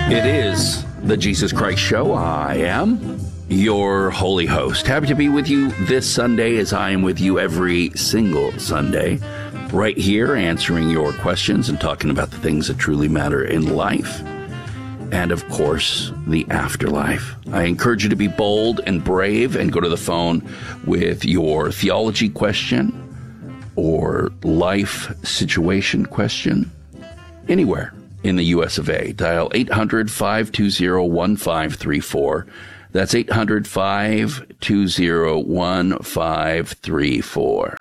It is the Jesus Christ Show. I am your holy host. Happy to be with you this Sunday, as I am with you every single Sunday, right here answering your questions and talking about the things that truly matter in life. And of course, the afterlife. I encourage you to be bold and brave and go to the phone with your theology question or life situation question anywhere in the U.S. of A. Dial 800-520-1534. That's 800-520-1534.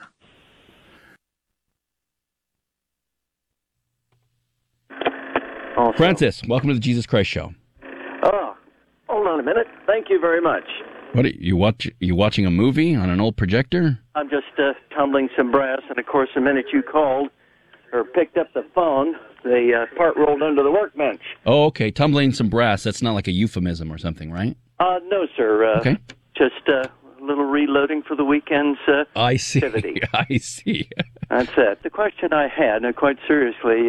Francis, welcome to the Jesus Christ Show. Oh, hold on a minute. Thank you very much. What are you watching a movie on an old projector? I'm just tumbling some brass, and of course, the minute you called or picked up the phone, the part rolled under the workbench. Oh, okay. Tumbling some brass. That's not like a euphemism or something, right? No, sir. Okay. Just a little reloading for the weekend's I see. activity. I see. That's it. The question I had, and quite seriously,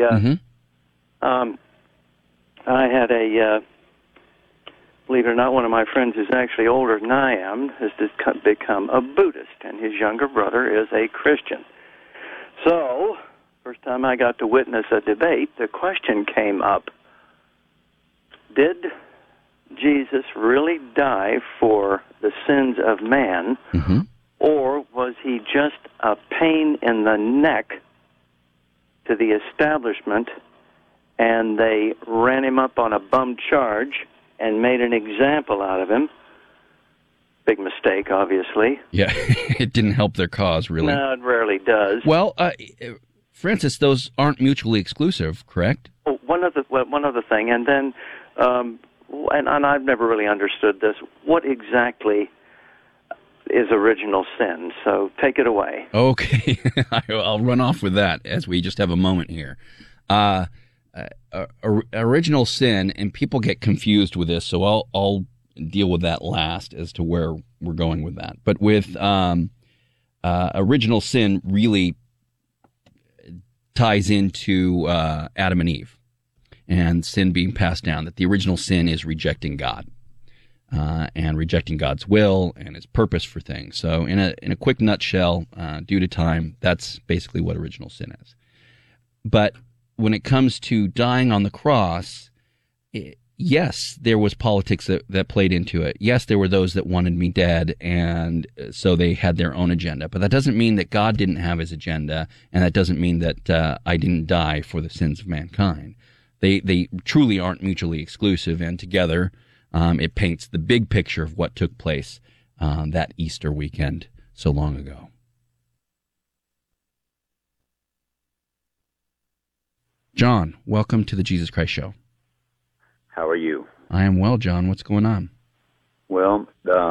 I had believe it or not, one of my friends who's actually older than I am has become a Buddhist, and his younger brother is a Christian. So, first time I got to witness a debate, the question came up, did Jesus really die for the sins of man, or was he just a pain in the neck to the establishment, and they ran him up on a bum charge and made an example out of him? Big mistake, obviously. Yeah, it didn't help their cause, really. No, it rarely does. Well, Francis, those aren't mutually exclusive, correct? Oh, one other thing, and then, and I've never really understood this. What exactly is original sin? So take it away. Okay, I'll run off with that as we just have a moment here. Original sin, and people get confused with this, so I'll deal with that last as to where we're going with that. But with original sin really ties into Adam and Eve and sin being passed down, that the original sin is rejecting God and rejecting God's will and his purpose for things. So in a quick nutshell, due to time, that's basically what original sin is. But when it comes to dying on the cross, yes, there was politics that played into it. Yes, there were those that wanted me dead, and so they had their own agenda. But that doesn't mean that God didn't have his agenda, and that doesn't mean that I didn't die for the sins of mankind. They truly aren't mutually exclusive, and together it paints the big picture of what took place that Easter weekend so long ago. John, welcome to the Jesus Christ Show. How are you? I am well, John. What's going on? Well,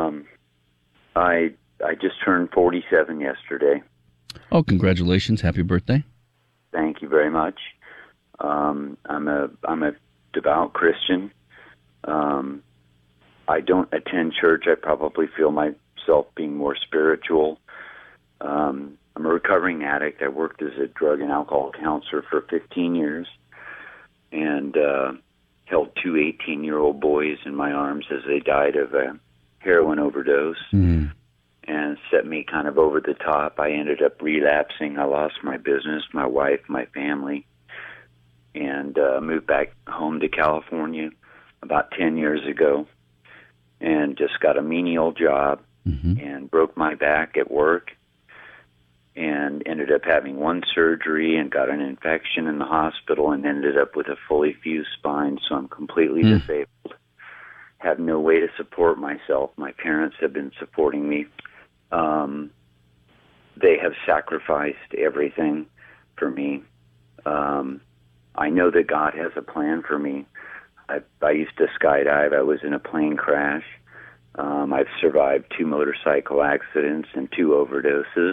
I just turned 47 yesterday. Oh, congratulations! Happy birthday! Thank you very much. I'm a devout Christian. I don't attend church. I probably feel myself being more spiritual. I'm a recovering addict. I worked as a drug and alcohol counselor for 15 years and held two 18-year-old boys in my arms as they died of a heroin overdose and set me kind of over the top. I ended up relapsing. I lost my business, my wife, my family, and moved back home to California about 10 years ago and just got a menial job and broke my back at work. And ended up having one surgery and got an infection in the hospital and ended up with a fully fused spine, so I'm completely disabled. Have no way to support myself. My parents have been supporting me. They have sacrificed everything for me. I know that God has a plan for me. I used to skydive. I was in a plane crash. I've survived 2 motorcycle accidents and 2 overdoses.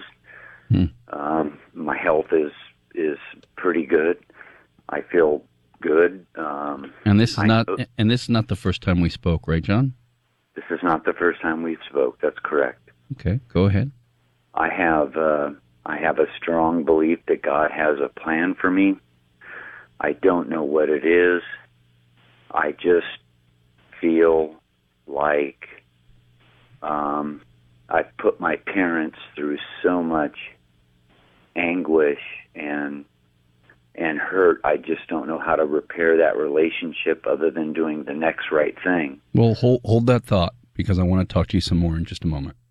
My health is pretty good. I feel good. And this is not the first time we spoke, right, John? This is not the first time we've spoke. That's correct. Okay, go ahead. I have a strong belief that God has a plan for me. I don't know what it is. I just feel like I put my parents through so much anguish and hurt. I just don't know how to repair that relationship other than doing the next right thing. Well, hold that thought, because I want to talk to you some more in just a moment.